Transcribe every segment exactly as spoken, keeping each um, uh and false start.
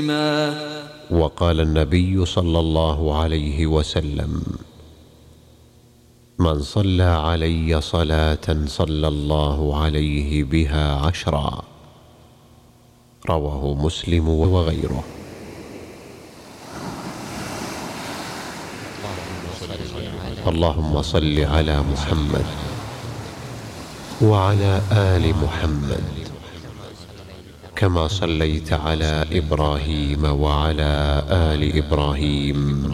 وقال النبي صلى الله عليه وسلم: من صلى علي صلاة صلى الله عليه بها عشرا. رواه مسلم وغيره. اللهم صل على محمد وعلى آل محمد كما صليت على إبراهيم وعلى آل إبراهيم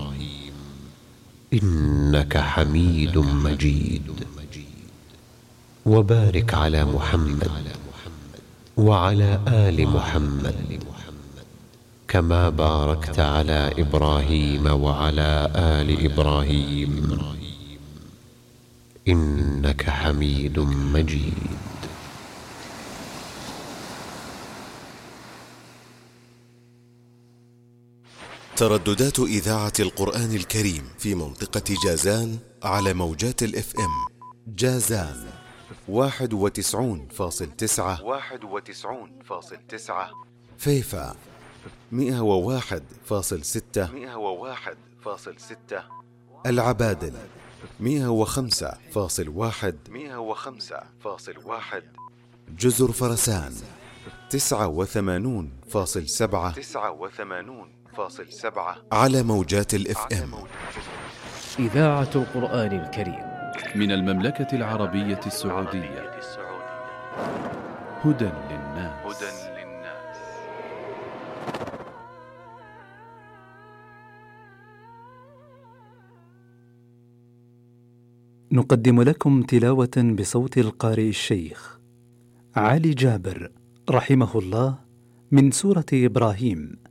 إنك حميد مجيد. وبارك على محمد وعلى آل محمد كما باركت على إبراهيم وعلى آل إبراهيم إنك حميد مجيد. ترددات إذاعة القرآن الكريم في منطقة جازان على موجات الاف ام. جازان واحد وتسعون فاصل تسعة واحد وتسعون فاصل تسعة. فيفا مئة وواحد فاصل ستة مئة وواحد فاصل ستة. العبادل مئة وخمسة فاصل واحد مئة وخمسة فاصل واحد. جزر فرسان تسعة وثمانون فاصل سبعة تسعة وثمانون فاصل سبعة على موجات الاف ام. إذاعة القرآن الكريم من المملكة العربية السعودية. هدى للناس. نقدم لكم تلاوة بصوت القارئ الشيخ علي جابر رحمه الله من سورة إبراهيم